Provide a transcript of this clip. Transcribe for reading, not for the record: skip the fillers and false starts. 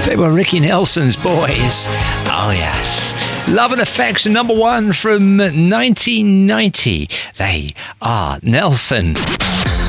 They were Ricky Nelson's Boys. Oh yes. Love and Affection, number one from 1990. They are Nelson.